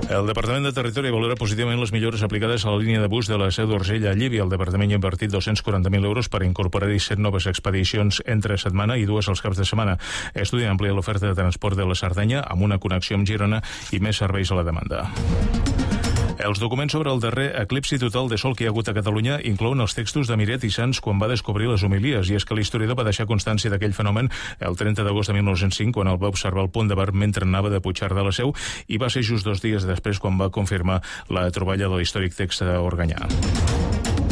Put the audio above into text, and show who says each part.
Speaker 1: El Departament de Territori valora positivament les millores aplicades a la línia de bus de la Seu d'Urgell a Llívia. El Departament ha invertit 240.000 euros per incorporar-hi 7 noves expedicions entre setmana i 2 els caps de setmana. Estudien ampliar l'oferta de transport de la Cerdanya amb una connexió amb Girona i més serveis a la demanda. Els documents sobre el darrer eclipsi total de sol que hi ha hagut a Catalunya inclouen els textos de Miret i Sans quan va descobrir les homilies, i és que l'historiador va deixar constància d'aquell fenomen el 30 d'agost de 1905, quan el va observar al Pont de Bar mentre anava de Puigcerdà a la Seu, i va ser just 2 dies després quan va confirmar la troballa de l'històric text d'Organyà.